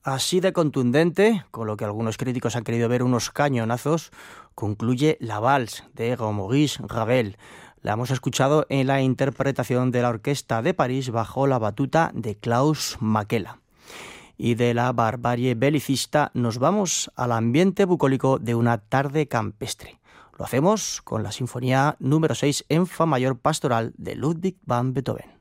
Así de contundente, con lo que algunos críticos han querido ver unos cañonazos, concluye la Valse de Maurice Ravel. La hemos escuchado en la interpretación de la Orquesta de París bajo la batuta de Klaus Makela. Y de la barbarie belicista nos vamos al ambiente bucólico de una tarde campestre. Lo hacemos con la Sinfonía número 6 en Fa mayor pastoral de Ludwig van Beethoven.